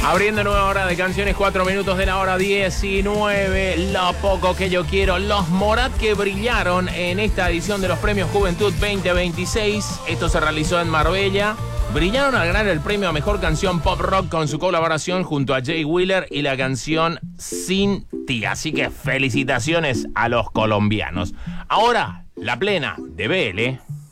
Abriendo nueva hora de canciones, 4 minutos de la hora 19. Lo poco que yo quiero. Los Morat que brillaron en esta edición de los Premios Juventud 2026. Esto se realizó en Marbella. Brillaron al ganar el premio a Mejor Canción Pop Rock con su colaboración junto a Jay Wheeler y la canción Sin Ti. Así que felicitaciones a los colombianos. Ahora, la plena de BL.